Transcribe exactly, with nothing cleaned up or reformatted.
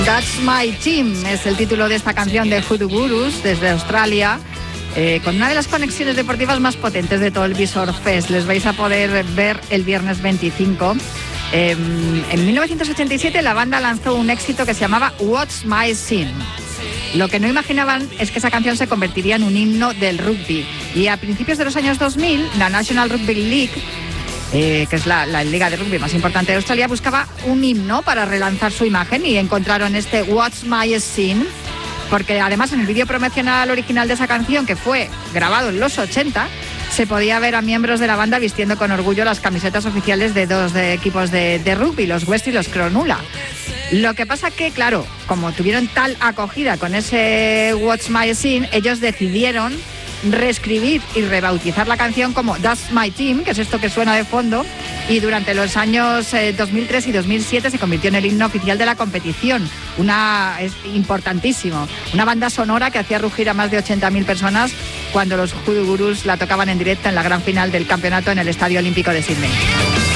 That's My Team es el título de esta canción de Hoodoo Gurus desde Australia, eh, con una de las conexiones deportivas más potentes de todo el Visor Fest. Les vais a poder ver el viernes veinticinco. Eh, en mil novecientos ochenta y siete la banda lanzó un éxito que se llamaba What's My Sin. Lo que no imaginaban es que esa canción se convertiría en un himno del rugby. Y a principios de los años dos mil, la National Rugby League, eh, que es la, la liga de rugby más importante de Australia, buscaba un himno para relanzar su imagen y encontraron este What's My Sin, porque además en el vídeo promocional original de esa canción, que fue grabado en los ochenta, se podía ver a miembros de la banda vistiendo con orgullo las camisetas oficiales de dos de equipos de, de rugby, los West y los Cronulla. Lo que pasa que, claro, como tuvieron tal acogida con ese What's My Sin, ellos decidieron reescribir y rebautizar la canción como That's My Team, que es esto que suena de fondo, y durante los años eh, dos mil tres y dos mil siete se convirtió en el himno oficial de la competición. Una, es importantísimo, una banda sonora que hacía rugir a más de ochenta mil personas cuando los Hoodoo Gurus la tocaban en directo en la gran final del campeonato en el Estadio Olímpico de Sydney.